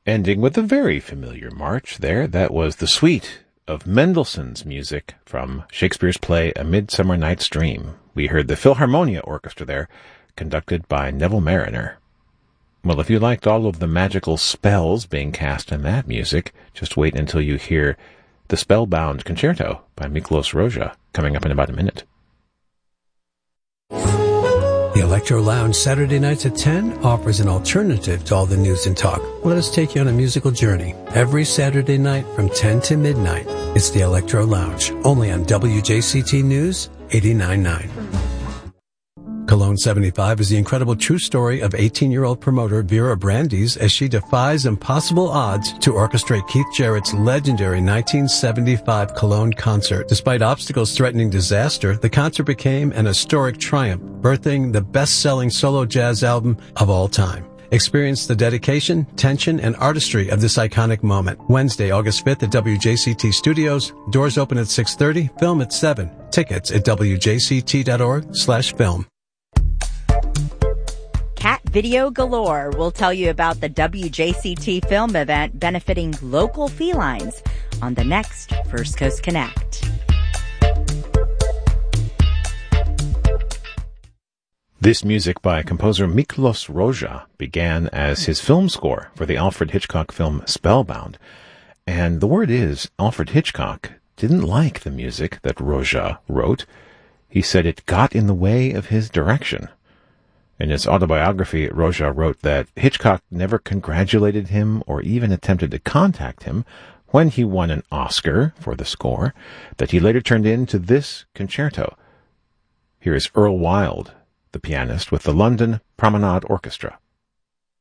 Ending with a very familiar march there. That was the suite of Mendelssohn's music from Shakespeare's play A Midsummer Night's Dream. We heard the Philharmonia Orchestra there, conducted by Neville Marriner. Well, if you liked all of the magical spells being cast in that music, just wait until you hear the Spellbound Concerto by Miklos Rozsa, coming up in about a minute. The Electro Lounge Saturday nights at 10 offers an alternative to all the news and talk. Let us take you on a musical journey. Every Saturday night from 10 to midnight, it's the Electro Lounge, only on WJCT News 89.9. Cologne 75 is the incredible true story of 18-year-old promoter Vera Brandes as she defies impossible odds to orchestrate Keith Jarrett's legendary 1975 Cologne concert. Despite obstacles threatening disaster, the concert became an historic triumph, birthing the best-selling solo jazz album of all time. Experience the dedication, tension, and artistry of this iconic moment. Wednesday, August 5th at WJCT Studios. Doors open at 6:30, film at 7. Tickets at wjct.org/film. Cat Video Galore will tell you about the WJCT film event benefiting local felines on the next First Coast Connect. This music by composer Miklos Rozsa began as his film score for the Alfred Hitchcock film Spellbound. And the word is, Alfred Hitchcock didn't like the music that Rozsa wrote. He said it got in the way of his direction. In his autobiography, Rozsa wrote that Hitchcock never congratulated him or even attempted to contact him when he won an Oscar for the score that he later turned into this concerto. Here is Earl Wild, the pianist, with the London Promenade Orchestra.